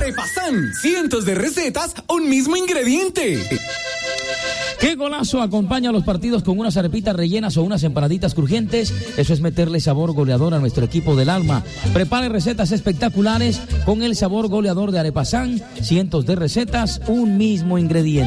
Arepasán, cientos de recetas, un mismo ingrediente. ¡Qué golazo! Acompaña a los partidos con unas arepitas rellenas o unas empanaditas crujientes. Eso es meterle sabor goleador a nuestro equipo del alma. Prepare recetas espectaculares con el sabor goleador de Arepasán. Cientos de recetas, un mismo ingrediente.